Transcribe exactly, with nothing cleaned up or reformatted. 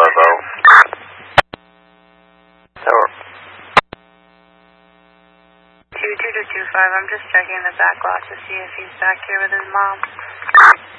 Bravo. Tower. two two two two five, I'm just checking the back lot to see if he's back here with his mom.